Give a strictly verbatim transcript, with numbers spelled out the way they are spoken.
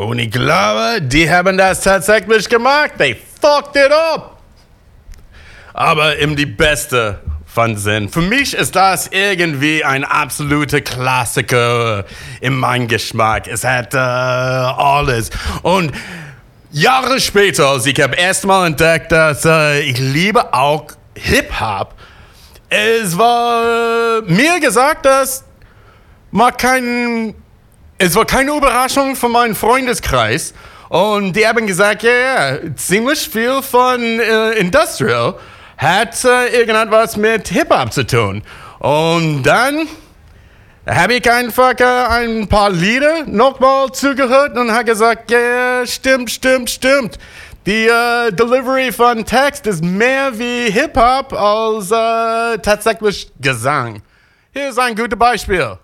Und ich glaube, die haben das tatsächlich gemacht. They fucked it up. Aber im die beste von Sinn. Für mich ist das irgendwie ein absoluter Klassiker in meinem Geschmack. Es hat äh, alles. Und Jahre später, als ich habe erst mal entdeckt, dass äh, ich liebe auch Hip-Hop, es war äh, mir gesagt, dass man kein, es war keine Überraschung von meinem Freundeskreis. Und die haben gesagt, ja, yeah, yeah, ziemlich viel von äh, Industrial hat äh, irgendetwas mit Hip-Hop zu tun. Und dann habe ich einfach äh, ein paar Lieder nochmal zugehört und habe gesagt, ja, yeah, stimmt, stimmt, stimmt. Die äh, Delivery von Text ist mehr wie Hip-Hop als äh, tatsächlich Gesang. Hier ist ein gutes Beispiel.